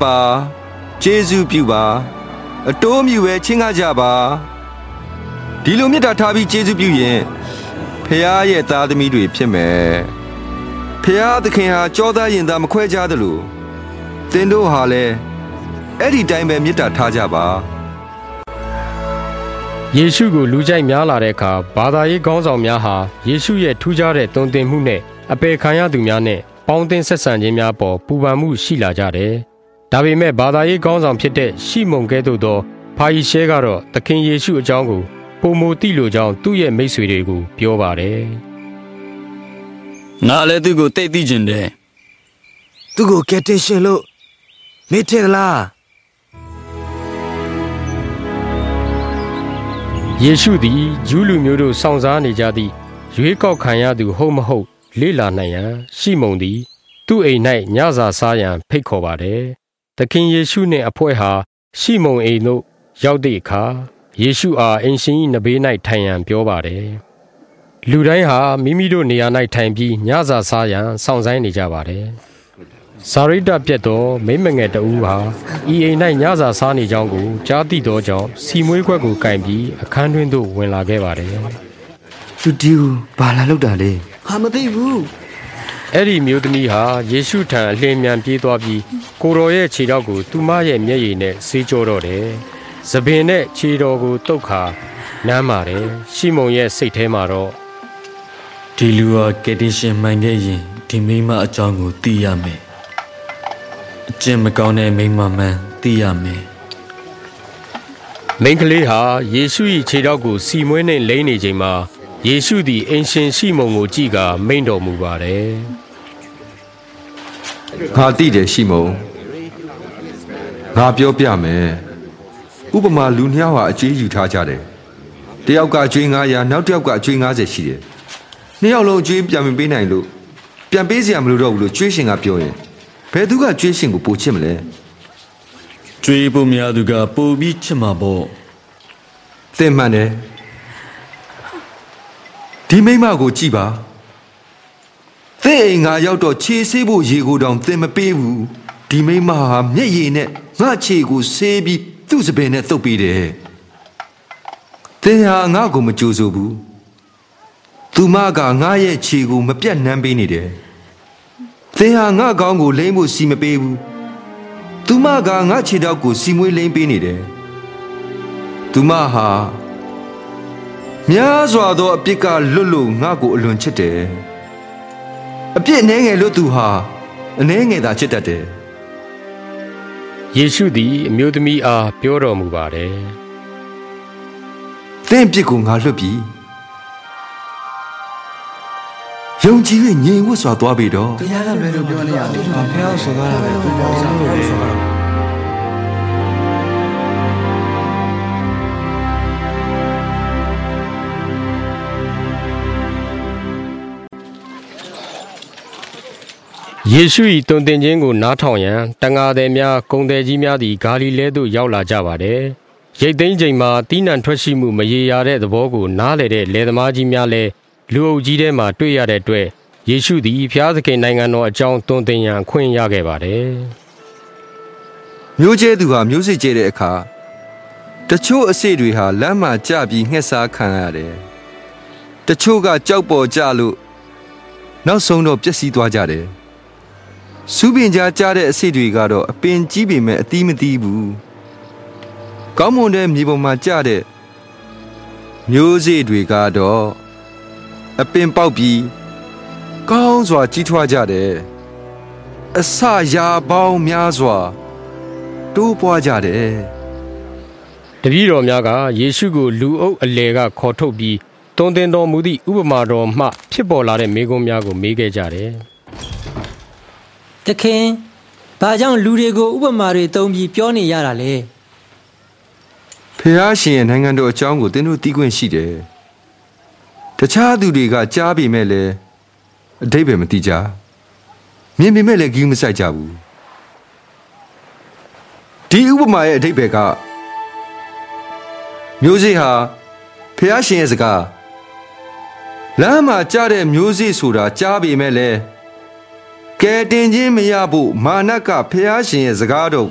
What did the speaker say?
ပါကျေးဇူးပြုပါအတိုးမြူပဲချင်းကားကြပါဒီလိုမေတ္တာထားပြီးကျေးဇူးပြုရင်ဖခင်ရဲ့သားသမီးတွေဖြစ်မယ်ဖခင်သခင်ဟာကြောသားရင်သားမခွဲခြားသလိုသင်တို့ဟာလည်းအဲ့ဒီတိုင်းပဲမေတ္တာထားကြပါယေရှုကိုလူကြိုက်များလာတဲ့အခါဘာသာရေးခေါင်းဆောင်များဟာယေရှုရဲ့ထူးခြားတဲ့တုံ့တင်မှုနဲ့အပေခံရသူများနဲ့ပေါင်းသင်းဆက်ဆံခြင်းများပေါ်ပူပန်မှုရှိလာကြတယ်။ဒါပေမဲ့ဘာသာရေးခေါင်းဆောင်ဖြစ်တဲ့ရှီမုန်ကဲ့သို့သောဖာရီရှဲကတော့သခင်ယေရှုအကြောင်းကိုပုံမသိလိုကြောင်းသူ့ရဲ့မိတ်ဆွေတွေကိုပြောပါတယ်။ငါလည်းသူ့ကိုတိတ်သိကျင်တယ်။သူ့ကိုကယ်တင်ရှင်လို့မေ့တယ်လားယေရှုသည်ဂျူးလူမျိုးတို့စောင့်စားနေကြသည့်ရွေးကောက်ခံရသူဟုတ်မဟုတ်လေ့လာနိုင်ရန်ရှီမုန်သည်သူ့အိမ်၌ညစာစားရန်ဖိတ်ခေါ်ပါတယ်။သခင်ယေရှုနှင့်အဖွဲ့ဟာရှီမုန်အိမ်သို့ရောက်သည့်အခါယေရှုအားအိမ်ရှင်၏နဘေး၌ထိုင်ရန်ပြောပါတယ်။လူတိုင်းဟာမိမိတို့နေရာ၌ထိုင်ပြီးညစာစားရန်စောင့်ဆိုင်းနေကြပါတယ်။စာရိတ္တပြတ်သောမိမငယ်တဦးဟာဤအိမ်၌ညစာစားနေကြောင်းကိုကြားသိသောကြောင့်စီမွေးခွက်ကိုကင်ပြီးအခန်းတွင်းသို့ဝင်လာခဲ့ပါတယ်။သူဒီကိုဘာလာလောက်တာလဲ။ဟာမသိဘူး။အဲ့ဒီမျိုးသမီးဟာယေရှုထံအလင်းမြန်ပြေးသွားပြီးကိုတော်ရဲ့ခြေထောက်ကိုသူမရဲ့မျက်ရည်နဲ့ဆေးကြောတော့တယ်။သပင်နဲ့ခြေတော်ကိုတုတ်ခါနမ်းပါတယ်။ရှီမုန်ရဲ့စိတ်ထဲမှာတော့ဒီလူဟာကယ်တင်ရှင်မှန်ခဲ့ရင်ဒီမိမအကြောင်းကိုသိရမယ်။အကျင့်မကောင်းတဲ့မိန်းမမှန်သိရမယ်မိန်းကလေးဟာယေရှု၏ခြေထောက်ကိုစီမွေးနှင့်လိမ့်နေချိန်မှာယေရှုသည်အင်ရှင်ရှီမုန်ကိုကြည့်ကာမိန့်တော်မူပါတယ်ငါသိတယ်ရှီမုန်ငါပြောပြမယ်ဥပမာလူနှစ်ယောက်ဟာအကျွေးယူထားကြတယ်တယောက်ကအကျွေး900နောက်တစ်ယောက်ကအကျွေး90ရှိတယ်နှစ်ယောက်လုံးအကျွေးပြန်မပေးနိုင်လို့ပြန်ပေးစရာမလိုတော့ဘူးလို့ကျွေးရှင်ကပြောရင်ဘယ်သူကကျွေးရှင်ကိုပိုချစ်မလဲကျွေးဖို့များသူကပိုပြီးချစ်မှာပေါ့သင်မှန်တယ်ဒီမိမကိုကြည့်ပါသင်အိမ်ငါရောက်တော့ခြေဆေးဖို့ရေကိုတောင်သင်မပေးဘူးဒီမိမဟာမျက်ရည်နဲ့ငါခြေကိုဆေးပြီးသူ့စပင်နဲ့သုတ်ပေးတယ်သင်ဟာငါ့ကိုမကြိုးဆိုဘူးသူမကငါရဲ့ခြေကိုမပြတ်နှမ်းပေးနေတယ်သင်ဟာငါကောင်းကိုလိမ့်ဖို့စီမပေးဘူးသူမကငါခြေထောက်ကိုစီမွေးလိမ့်ပေးနေတယ်သူမဟာများစွာသောအပြစ်ကလွတ်လို့ငါကိုအလွန်ချစ်တယ်အပြစ်အနှဲငယ်လို့သူဟာအနှဲငယ်သာချစ်တတ်တယ်ယေရှုသည်အမျိုးသမီးအားပြောတော်မူပါတယ်သင်အပြစ်ကိုငါလွတ်ပြီယုံကြည်၍ငြိမ်ဝတ်စွာသွားပြီတော့ဘုရားကလွယ်လို့ပြောနေရတယ်ဘုရားဆိုသွားတာပဲဘုရားဆိုသွားတာယေရှု၏တုံတင်ခြင်းကိုနားထောင်ရန်တန်ဃာသည်များဂုဏ်သည်ကြီးများသည်ဂါလိလဲသို့ရောက်လာကြပါတယ်ရိတ်သိမ်းချိန်မှာတီးနှံထွက်ရှိမှုမရေရာတဲ့သဘောကိုနားလည်တဲ့လယ်သမားကြီးများလည်းလူအုပ်ကြီးထဲမှာတွေ့ရတဲ့အတွက်ယေရှုသည်ဖျားသခင်နိုင်ငံတော်အကြောင်းတုံတင်ရန်ခွင့်ရခဲ့ပါတယ်မျိုးကျဲသူဟာမျိုးစေ့ကျဲတဲ့အခါတချို့အစေ့တွေဟာလမ်းမှာကျပြီးငှက်စားခံရတယ်တချို့ကကြောက်ပေါ်ကျလို့နောက်ဆုံးတော့ပျက်စီးသွားကြတယ်စူးပင်ကြားကျတဲ့အစေ့တွေကတော့အပင်ကြီးပေမဲ့အသီးမသီးဘူးကောင်းမွန်တဲ့မြေပေါ်မှာကျတဲ့မျိုးစေ့တွေကတော့အပင်ပေါက်ပြီးကောင်းစွာကြီးထွားကြတယ်အစရာပေါင်းများစွာတိုးပွားကြတယ်တပည့်တော်များကယေရှုကိုလူအုပ်အလယ်ကခေါ်ထုတ်ပြီးတုံတင်တော်မူသည့်ဥပမာတော်မှဖြစ်ပေါ်လာတဲ့မေးခွန်းများကိုမေးခဲ့ကြတယ်သခင်ဘာကြောင့်လူတွေကိုဥပမာတွေသုံးပြီးပြောနေရတာလဲဖျားရှင်ရဲ့နိုင်ငံတော်အကြောင်းကိုသင်တို့သိခွင့်ရှိတယ်တခြားသူတွေကကြားပေမဲ့လည်းအဓိပ္ပာယ်မသိကြမြင်ပေမဲ့လည်းဂရုမစိုက်ကြဘူးဒီဥပမာရဲ့အဓိပ္ပာယ်ကမျိုးစေ့ဟာဖျားရှင်ရဲ့စကားလမ်းမှာကြားတဲ့မျိုးစေ့ဆိုတာကြားပေမဲ့လည်းကဲတင်ခြင်းမရဖို့မာနကဖျားရှင်ရဲ့စကားတော်